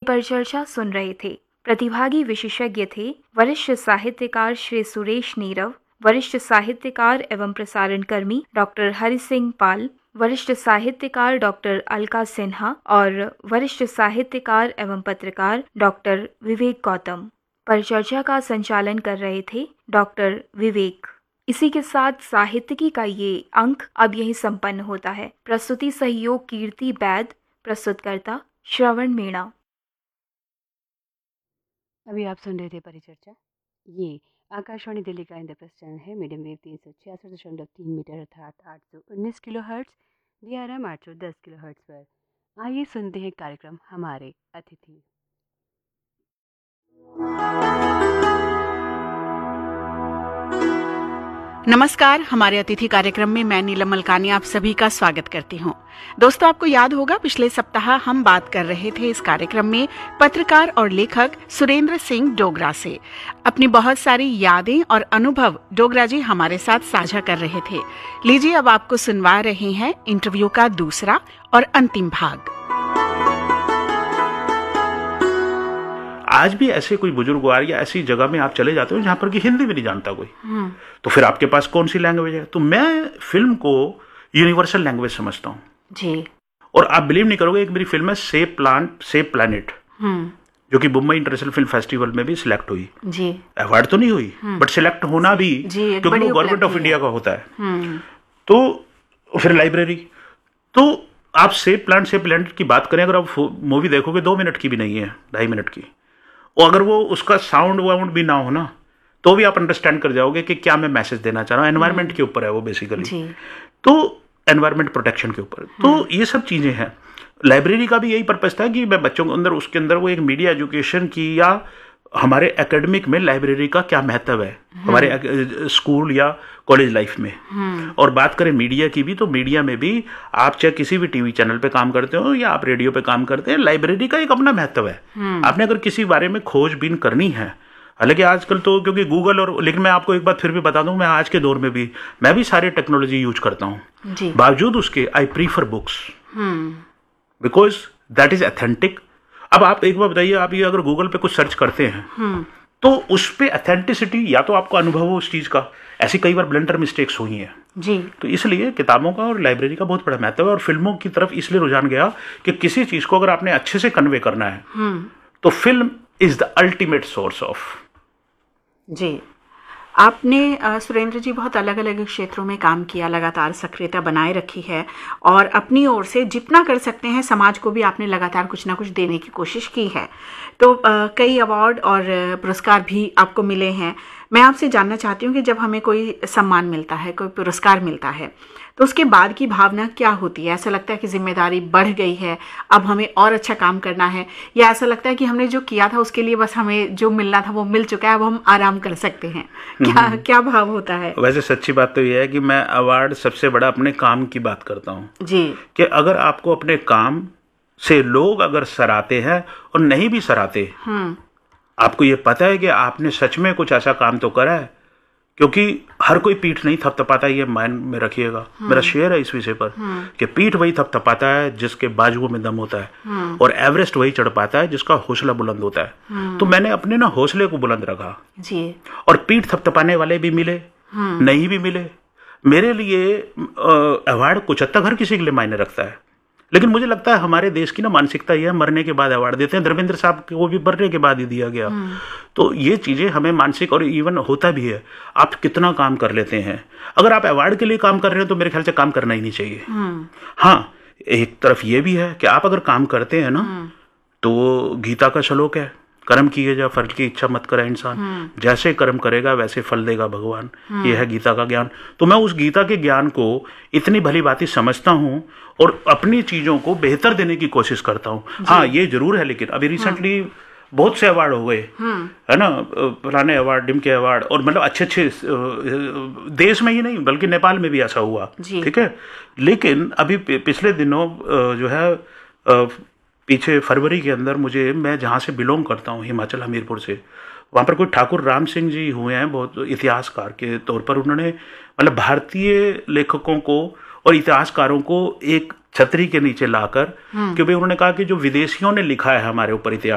परिचर्चा सुन रहे थे। प्रतिभागी विशेषज्ञ थे वरिष्ठ साहित्यकार श्री सुरेश नीरव, वरिष्ठ साहित्यकार एवं प्रसारण कर्मी डॉक्टर हरि सिंह पाल, वरिष्ठ साहित्यकार डॉक्टर अलका सिन्हा और वरिष्ठ साहित्यकार एवं पत्रकार डॉक्टर विवेक गौतम। परिचर्चा का संचालन कर रहे थे डॉक्टर विवेक। इसी के साथ साहित्यिकी का ये अंक अब यही संपन्न होता है। प्रस्तुति सहयोग कीर्ति बैद, प्रस्तुतकर्ता श्रवण मीणा। अभी आप सुन रहे थे परिचर्चा। ये आकाशवाणी दिल्ली का इंद्रप्रस्थ चैनल है। मीडियम वेव 366.3 मीटर अर्थात 819 किलोहर्ट्ज़, DRM 810 किलोहर्ट्ज़ पर। आइए सुनते हैं कार्यक्रम हमारे अतिथि। नमस्कार, हमारे अतिथि कार्यक्रम में मैं नीलम मलकानी आप सभी का स्वागत करती हूँ। दोस्तों, आपको याद होगा पिछले सप्ताह हम बात कर रहे थे इस कार्यक्रम में पत्रकार और लेखक सुरेंद्र सिंह डोगरा से। अपनी बहुत सारी यादें और अनुभव डोगरा जी हमारे साथ साझा कर रहे थे। लीजिए, अब आपको सुनवा रहे हैं इंटरव्यू का दूसरा और अंतिम भाग। आज भी ऐसे कोई बुजुर्गवार या ऐसी जगह में आप चले जाते हो जहां पर कि हिंदी भी नहीं जानता कोई, तो फिर आपके पास कौन सी लैंग्वेज है? तो मैं फिल्म को यूनिवर्सल लैंग्वेज समझता हूँ जी। और आप बिलीव नहीं करोगे, एक मेरी फिल्म है सेव प्लांट सेव प्लैनेट, जो कि मुंबई इंटरनेशनल फिल्म फेस्टिवल में भी सिलेक्ट हुई जी। अवार्ड तो नहीं हुई बट सिलेक्ट होना भी, क्योंकि वो गवर्नमेंट ऑफ इंडिया का होता है। तो फिर लाइब्रेरी, तो आप सेव प्लांट सेव प्लैनेट की बात करें, अगर आप मूवी देखोगे 2 मिनट की भी नहीं है, 2.5 मिनट की, और अगर वो उसका साउंड वाउंड भी ना हो ना, तो भी आप अंडरस्टैंड कर जाओगे कि क्या मैं मैसेज देना चाह रहा हूँ। एनवायरनमेंट के ऊपर है वो बेसिकली, तो एनवायरनमेंट प्रोटेक्शन के ऊपर। तो ये सब चीजें हैं। लाइब्रेरी का भी यही पर्पस था कि मैं बच्चों के अंदर, उसके अंदर वो एक मीडिया एजुकेशन की, या हमारे एकेडमिक में लाइब्रेरी का क्या महत्व है हमारे स्कूल या कॉलेज लाइफ में। और बात करें मीडिया की भी, तो मीडिया में भी आप चाहे किसी भी टीवी चैनल पे काम करते हो या आप रेडियो पे काम करते हैं, लाइब्रेरी का एक अपना महत्व है। आपने अगर किसी बारे में खोजबीन करनी है, हालांकि आजकल तो क्योंकि गूगल और, लेकिन मैं आपको एक बात फिर भी बता दूं, मैं आज के दौर में भी मैं भी सारी टेक्नोलॉजी यूज करता हूं, बावजूद उसके I prefer books because that is authentic. अब आप एक बार बताइए, आप ये अगर गूगल पे कुछ सर्च करते हैं तो उस पे ऑथेंटिसिटी, या तो आपको अनुभव हो उस चीज का, ऐसी कई बार ब्लंडर मिस्टेक्स हुई हैं जी। तो इसलिए किताबों का और लाइब्रेरी का बहुत बड़ा महत्व है। और फिल्मों की तरफ इसलिए रुझान गया कि किसी चीज को अगर आपने अच्छे से कन्वे करना है तो film is the ultimate source of जी। आपने सुरेंद्र जी बहुत अलग अलग क्षेत्रों में काम किया, लगातार सक्रियता बनाए रखी है और अपनी ओर से जितना कर सकते हैं समाज को भी आपने लगातार कुछ ना कुछ देने की कोशिश की है। तो कई अवार्ड और पुरस्कार भी आपको मिले हैं। मैं आपसे जानना चाहती हूँ कि जब हमें कोई सम्मान मिलता है, कोई पुरस्कार मिलता है, तो उसके बाद की भावना क्या होती है? ऐसा लगता है कि जिम्मेदारी बढ़ गई है, अब हमें और अच्छा काम करना है, या ऐसा लगता है कि हमने जो किया था उसके लिए बस हमें जो मिलना था वो मिल चुका है, अब हम आराम कर सकते हैं? क्या भाव होता है? वैसे सच्ची बात तो यह है कि मैं अवार्ड सबसे बड़ा अपने काम की बात करता हूँ जी, कि अगर आपको अपने काम से लोग अगर सराहते हैं और नहीं भी सराहते, आपको ये पता है कि आपने सच में कुछ ऐसा काम तो करा है, क्योंकि हर कोई पीठ नहीं थपथपाता, ये माइंड में रखिएगा। मेरा शेयर है इस विषय पर कि पीठ वही थपथपाता है जिसके बाजुओं में दम होता है, और एवरेस्ट वही चढ़ पाता है जिसका हौसला बुलंद होता है। तो मैंने अपने ना हौसले को बुलंद रखा जी। और पीठ थपथपाने वाले भी मिले, नहीं भी मिले। मेरे लिए अवार्ड कुछ हद तक हर किसी के लिए मायने रखता है, लेकिन मुझे लगता है हमारे देश की ना मानसिकता यह है, मरने के बाद अवार्ड देते हैं। धर्मेंद्र साहब को भी मरने के बाद ही दिया गया। तो ये चीजें हमें मानसिक, और इवन होता भी है, आप कितना काम कर लेते हैं। अगर आप अवार्ड के लिए काम कर रहे हो तो मेरे ख्याल से काम करना ही नहीं चाहिए। हाँ, एक तरफ ये भी है कि आप अगर काम करते हैं ना, तो गीता का श्लोक है, कर्म किए जा फल की इच्छा मत करे इंसान, जैसे कर्म करेगा वैसे फल देगा भगवान। ये है गीता का ज्ञान। तो मैं उस गीता के ज्ञान को इतनी भली भांति समझता हूँ और अपनी चीजों को बेहतर देने की कोशिश करता हूँ। हाँ, ये जरूर है, लेकिन अभी रिसेंटली बहुत से अवार्ड हो गए है ना, फलाने अवार्ड, डिमके अवार्ड, और मतलब अच्छे अच्छे देश में ही नहीं बल्कि नेपाल में भी ऐसा हुआ, ठीक है। लेकिन अभी पिछले दिनों जो है पीछे फरवरी के अंदर मैं जहाँ से बिलोंग करता हूँ, हिमाचल हमीरपुर से, वहाँ पर कोई ठाकुर राम सिंह जी हुए हैं, बहुत इतिहासकार के तौर पर। उन्होंने मतलब भारतीय लेखकों को और इतिहासकारों को एक छतरी के नीचे लाकर, क्योंकि उन्होंने कहा कि जो विदेशियों ने लिखा है हमारे ऊपर इतिहास,